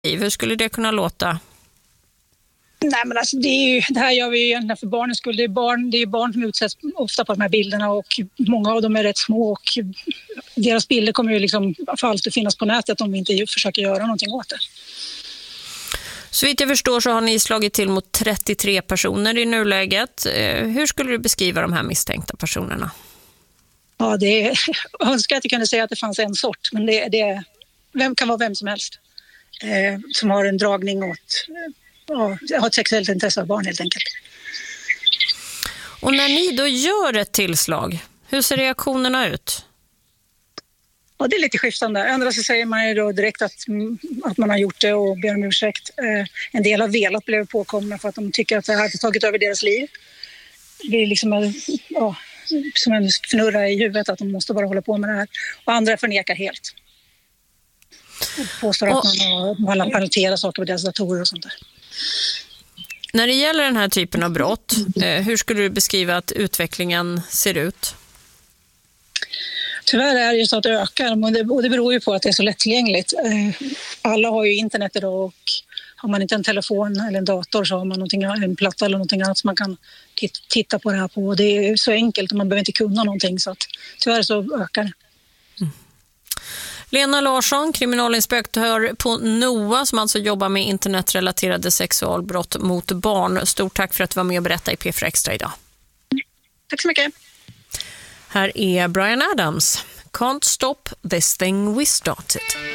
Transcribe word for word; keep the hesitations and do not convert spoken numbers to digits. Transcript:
Hur skulle det kunna låta? Nej, men alltså det, är ju, det här gör vi ju egentligen för barnens skull. Det är barn, det är barn som utsätts ofta på de här bilderna och många av dem är rätt små och deras bilder kommer ju liksom för alltid finnas på nätet om vi inte försöker göra någonting åt det. Så vitt jag förstår så har ni slagit till mot trettiotre personer i nuläget. Hur skulle du beskriva de här misstänkta personerna? Ja, det är, jag önskar att jag kunde säga att det fanns en sort, men det, det vem kan vara vem som helst eh, som har en dragning åt, ja, har ett sexuellt intresse av barn helt enkelt. Och när ni då gör ett tillslag, hur ser reaktionerna ut? Ja, det är lite skiftande. Ändå så säger man ju då direkt att, att man har gjort det och ber om ursäkt. Eh, en del har velat bli påkomna för att de tycker att det här har tagit över deras liv. Det är liksom ja, som en fnurra i huvudet att de måste bara hålla på med det här. Och andra förnekar helt. Och påstår och, att man har, man har parenterat saker på deras datorer och sånt där. När det gäller den här typen av brott, eh, hur skulle du beskriva att utvecklingen ser ut? Tyvärr är det ju så att det ökar och det, och det beror ju på att det är så lättillgängligt. Alla har ju internet idag och har man inte en telefon eller en dator så har man en platta eller någonting annat som man kan titta på det här på. Det är så enkelt och man behöver inte kunna någonting så att tyvärr så ökar det. Mm. Lena Larsson, kriminalinspektör på NOA som alltså jobbar med internetrelaterade sexualbrott mot barn. Stort tack för att du var med och berättade i P fyra Extra idag. Tack så mycket. Här är Bryan Adams. Can't stop this thing we started.